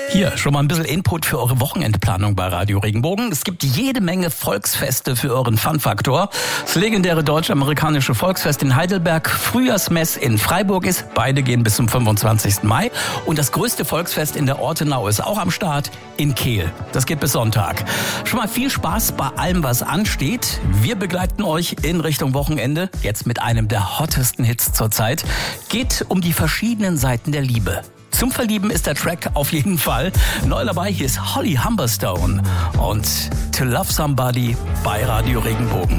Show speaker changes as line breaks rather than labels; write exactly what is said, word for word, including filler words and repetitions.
Hier schon mal ein bisschen Input für eure Wochenendplanung bei Radio Regenbogen. Es gibt jede Menge Volksfeste für euren Fun-Faktor. Das legendäre deutsch-amerikanische Volksfest in Heidelberg, Frühjahrsmess in Freiburg ist. Beide gehen bis zum fünfundzwanzigsten Mai. Und das größte Volksfest in der Ortenau ist auch am Start in Kehl. Das geht bis Sonntag. Schon mal viel Spaß bei allem, was ansteht. Wir begleiten euch in Richtung Wochenende. Jetzt mit einem der hottesten Hits zurzeit. Geht um die verschiedenen Seiten der Liebe. Zum Verlieben ist der Track auf jeden Fall. Neu dabei hier ist Holly Humberstone und To Love Somebody bei Radio Regenbogen.